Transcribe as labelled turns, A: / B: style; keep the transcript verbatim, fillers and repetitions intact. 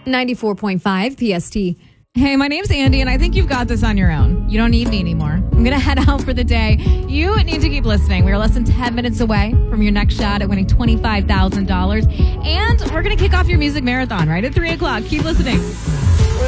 A: ninety-four point five P S T.
B: Hey, my name's Andy, and I think you've got this on your own. You don't need me anymore. I'm going to head out for the day. You need to keep listening. We're less than ten minutes away from your next shot at winning twenty-five thousand dollars. And we're going to kick off your music marathon right at three o'clock. Keep listening.